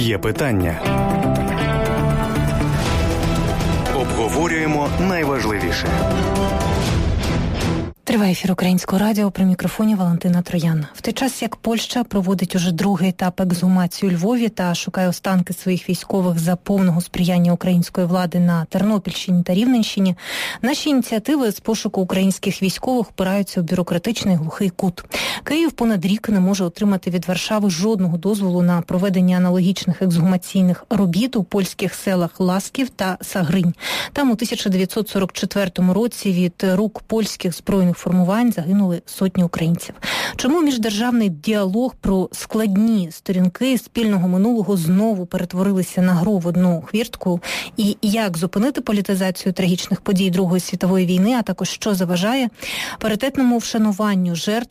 Є питання. Обговорюємо найважливіше. Триває ефір Українського радіо, при мікрофоні Валентина Троян. В той час, як Польща проводить уже другий етап ексгумації у Львові та шукає останки своїх військових за повного сприяння української влади на Тернопільщині та Рівненщині, наші ініціативи з пошуку українських військових впираються у бюрократичний глухий кут. Київ понад рік не може отримати від Варшави жодного дозволу на проведення аналогічних ексгумаційних робіт у польських селах Ласків та Сагринь. Там у 1944 році від рук польських збройних формувань загинули сотні українців. Чому міждержавний діалог про складні сторінки спільного минулого знову перетворилися на гру в одну хвіртку? І як зупинити політизацію трагічних подій Другої світової війни, а також що заважає паритетному вшануванню жертв